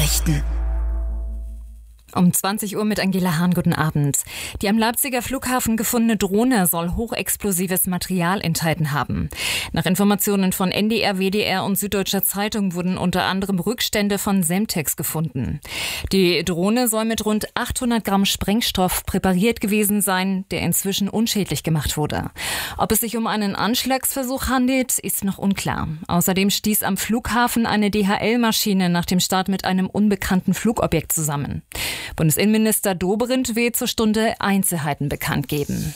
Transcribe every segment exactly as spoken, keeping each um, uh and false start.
Nachrichten. Um zwanzig Uhr mit Angela Hahn, guten Abend. Die am Leipziger Flughafen gefundene Drohne soll hochexplosives Material enthalten haben. Nach Informationen von N D R, W D R und Süddeutscher Zeitung wurden unter anderem Rückstände von Semtex gefunden. Die Drohne soll mit rund achthundert Gramm Sprengstoff präpariert gewesen sein, der inzwischen unschädlich gemacht wurde. Ob es sich um einen Anschlagsversuch handelt, ist noch unklar. Außerdem stieß am Flughafen eine D H L-Maschine nach dem Start mit einem unbekannten Flugobjekt zusammen. Bundesinnenminister Dobrindt will zur Stunde Einzelheiten bekannt geben.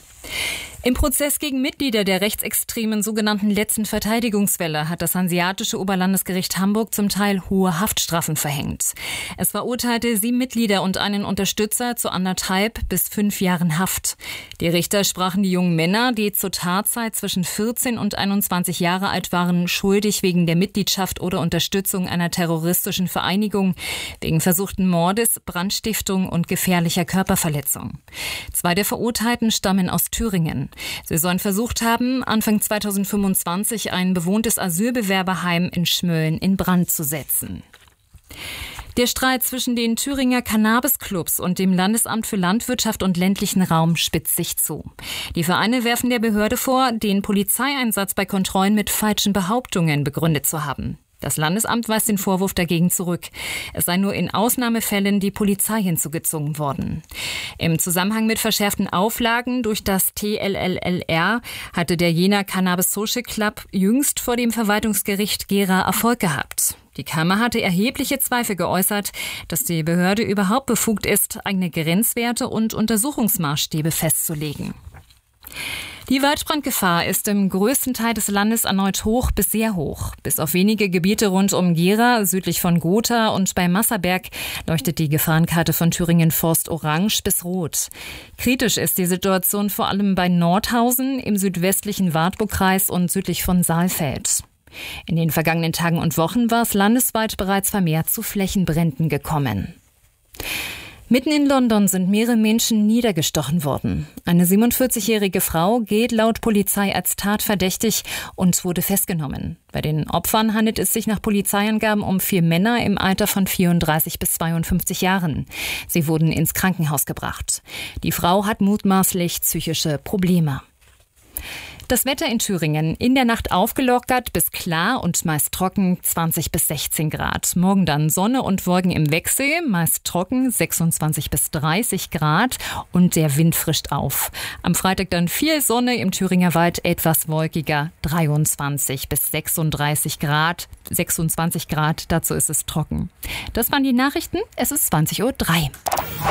Im Prozess gegen Mitglieder der rechtsextremen sogenannten letzten Verteidigungswelle hat das Hanseatische Oberlandesgericht Hamburg zum Teil hohe Haftstrafen verhängt. Es verurteilte sieben Mitglieder und einen Unterstützer zu anderthalb bis fünf Jahren Haft. Die Richter sprachen die jungen Männer, die zur Tatzeit zwischen vierzehn und einundzwanzig Jahre alt waren, schuldig wegen der Mitgliedschaft oder Unterstützung einer terroristischen Vereinigung, wegen versuchten Mordes, Brandstiftung und gefährlicher Körperverletzung. Zwei der Verurteilten stammen aus Thüringen. Sie sollen versucht haben, Anfang zweitausendfünfundzwanzig ein bewohntes Asylbewerberheim in Schmölln in Brand zu setzen. Der Streit zwischen den Thüringer Cannabis-Clubs und dem Landesamt für Landwirtschaft und ländlichen Raum spitzt sich zu. Die Vereine werfen der Behörde vor, den Polizeieinsatz bei Kontrollen mit falschen Behauptungen begründet zu haben. Das Landesamt weist den Vorwurf dagegen zurück. Es sei nur in Ausnahmefällen die Polizei hinzugezogen worden. Im Zusammenhang mit verschärften Auflagen durch das T L L L R hatte der Jena Cannabis Social Club jüngst vor dem Verwaltungsgericht Gera Erfolg gehabt. Die Kammer hatte erhebliche Zweifel geäußert, dass die Behörde überhaupt befugt ist, eigene Grenzwerte und Untersuchungsmaßstäbe festzulegen. Die Waldbrandgefahr ist im größten Teil des Landes erneut hoch bis sehr hoch. Bis auf wenige Gebiete rund um Gera, südlich von Gotha und bei Masserberg leuchtet die Gefahrenkarte von Thüringen Forst orange bis rot. Kritisch ist die Situation vor allem bei Nordhausen, im südwestlichen Wartburgkreis und südlich von Saalfeld. In den vergangenen Tagen und Wochen war es landesweit bereits vermehrt zu Flächenbränden gekommen. Mitten in London sind mehrere Menschen niedergestochen worden. Eine siebenundvierzigjährige Frau gilt laut Polizei als tatverdächtig und wurde festgenommen. Bei den Opfern handelt es sich nach Polizeiangaben um vier Männer im Alter von vierunddreißig bis zweiundfünfzig Jahren. Sie wurden ins Krankenhaus gebracht. Die Frau hat mutmaßlich psychische Probleme. Das Wetter in Thüringen: in der Nacht aufgelockert bis klar und meist trocken, zwanzig bis sechzehn Grad. Morgen dann Sonne und Wolken im Wechsel, meist trocken, sechsundzwanzig bis dreißig Grad und der Wind frischt auf. Am Freitag dann viel Sonne, im Thüringer Wald etwas wolkiger, dreiundzwanzig bis sechsunddreißig Grad. sechsundzwanzig Grad, dazu ist es trocken. Das waren die Nachrichten, es ist zwanzig Uhr drei.